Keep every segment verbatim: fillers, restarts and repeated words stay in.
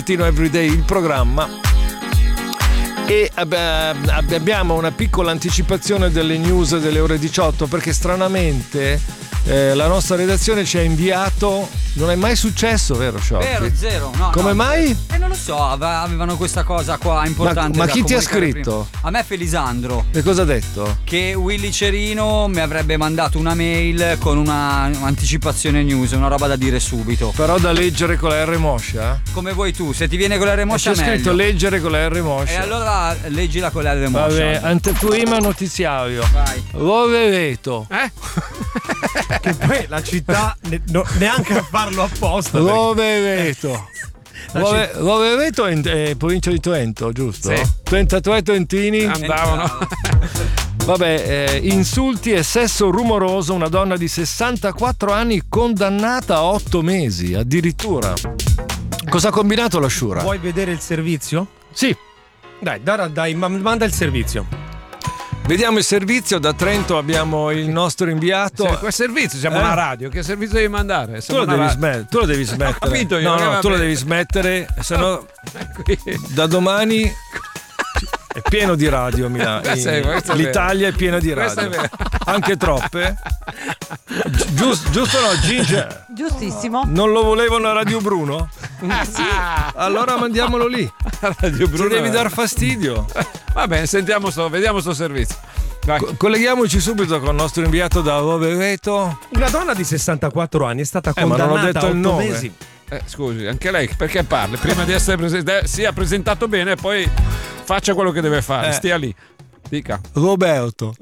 Everyday il programma e abbiamo una piccola anticipazione delle news delle ore diciotto, perché stranamente eh, la nostra redazione ci ha inviato, non è mai successo, vero Sciocchi? Vero, zero. No, come no, mai? Eh, non lo so, avevano questa cosa qua importante. Ma, ma da chi ti ha comunicare scritto? prima. A me Felisandro. E cosa ha detto? Che Willy Cerino mi avrebbe mandato una mail con una anticipazione news, una roba da dire subito. Però da leggere con la R moscia? Come vuoi tu, se ti viene con la R moscia c'è scritto leggere con la R moscia. E allora leggila con la R moscia. Vabbè, anteprima notiziario. Vai. Rovereto. Eh? Che poi la città ne, no, neanche a farlo apposta. Rovereto. Rove, Rovereto è, è provincia di Trento, giusto? Sì. trentatré trentini andavano. Vabbè, eh, insulti e sesso rumoroso, una donna di sessantaquattro anni condannata a otto mesi, addirittura. Cosa ha combinato la Sciura? Vuoi vedere il servizio? Sì. Dai, dai, dai, manda il servizio. Vediamo il servizio. Da Trento abbiamo il nostro inviato. Sì, quel servizio, siamo eh? una radio. Che servizio devi mandare? Tu lo, devi smet- tu lo devi smettere. Ho capito io. No, no, tu lo devi smettere, se no da domani è pieno di radio Milano. L'Italia è piena di radio. È anche troppe. Giusto, giusto no, Ginger? Giustissimo. Non lo volevano a Radio Bruno? Ah, sì. Allora mandiamolo lì. Radio Bruno. Ci devi dar fastidio. Va bene, sentiamo sto, vediamo sto servizio. Co- colleghiamoci subito con il nostro inviato da Rovereto. Una donna di sessantaquattro anni è stata eh, ma non ho condannata detto a il otto nome. mesi. Eh, scusi, anche lei perché parli? Prima di essere presentato, sia presentato bene e poi faccia quello che deve fare, eh. stia lì. Dica. Roberto.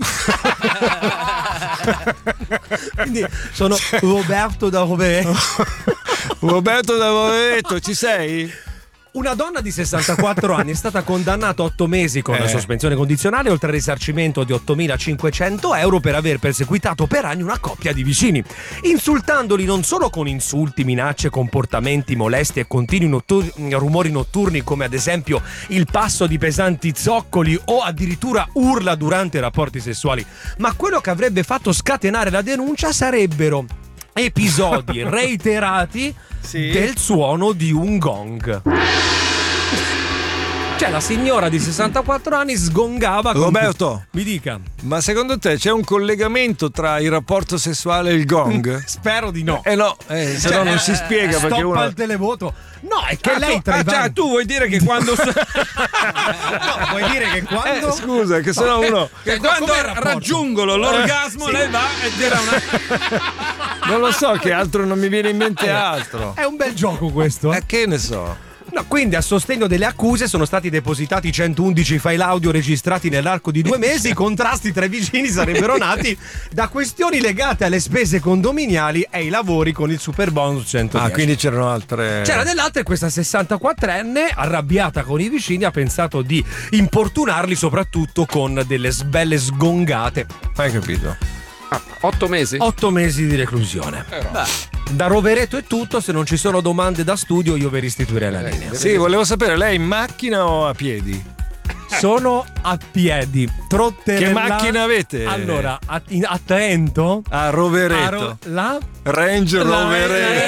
Quindi sono Roberto da Rovereto. Roberto da Rovereto, ci sei? Una donna di sessantaquattro anni è stata condannata a otto mesi con eh. la sospensione condizionale, oltre al risarcimento di ottomilacinquecento euro per aver perseguitato per anni una coppia di vicini, insultandoli non solo con insulti, minacce, comportamenti molesti e continui nottur- rumori notturni, come ad esempio il passo di pesanti zoccoli o addirittura urla durante i rapporti sessuali, ma quello che avrebbe fatto scatenare la denuncia sarebbero episodi reiterati sì. del suono di un gong. Cioè la signora di sessantaquattro anni sgongava con... Roberto, mi dica. ma secondo te c'è un collegamento tra il rapporto sessuale e il gong? Spero di no. Eh no, eh, se no non si spiega. Stop perché uno... al televoto. No, è che ah, lei tu, tra ah, i vari... cioè, tu vuoi dire che quando no, vuoi dire che quando eh, scusa, che sennò uno che no, quando com'è il rapporto? raggiungono l'orgasmo sì. lei va e tira una non lo so, che altro non mi viene in mente altro. È un bel gioco questo. Eh, che ne so. No, quindi a sostegno delle accuse sono stati depositati centoundici file audio registrati nell'arco di due mesi. I contrasti tra i vicini sarebbero nati da questioni legate alle spese condominiali e ai lavori con il super bonus centodieci. Ah, quindi c'erano altre. C'era dell'altro e questa sessantaquattrenne, arrabbiata con i vicini, ha pensato di importunarli soprattutto con delle belle sgongate. Hai capito? ah, otto mesi? Otto mesi di reclusione. Beh. Da Rovereto è tutto, se non ci sono domande da studio io vi restituirei la linea. Sì, volevo sapere, lei in macchina o a piedi? Sono a piedi. Trotterella. Che macchina avete? Allora, a, in, a Trento. A Rovereto. A Ro- la Range la- Rovereto.